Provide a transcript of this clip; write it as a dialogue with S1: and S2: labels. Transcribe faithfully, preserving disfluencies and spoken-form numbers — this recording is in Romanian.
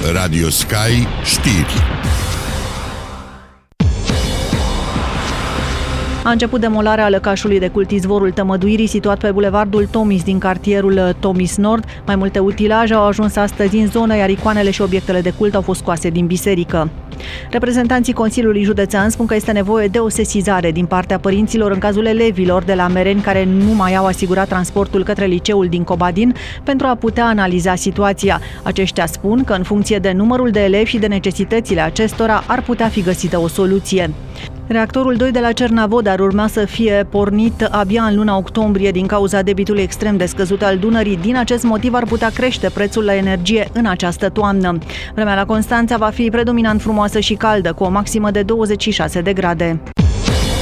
S1: Radio Sky Știri.
S2: A început demolarea lăcașului de cult Izvorul Tămăduirii, situat pe bulevardul Tomis din cartierul Tomis Nord. Mai multe utilaje au ajuns astăzi în zonă, iar icoanele și obiectele de cult au fost scoase din biserică. Reprezentanții Consiliului Județean spun că este nevoie de o sesizare din partea părinților în cazul elevilor de la Mereni care nu mai au asigurat transportul către liceul din Cobadin pentru a putea analiza situația. Aceștia spun că în funcție de numărul de elevi și de necesitățile acestora ar putea fi găsită o soluție. Reactorul doi de la Cernavodă ar urma să fie pornit abia în luna octombrie din cauza debitului extrem de scăzut al Dunării. Din acest motiv ar putea crește prețul la energie în această toamnă. Vremea la Constanța va fi predominant frumoasă și caldă, cu o maximă de douăzeci și șase de grade.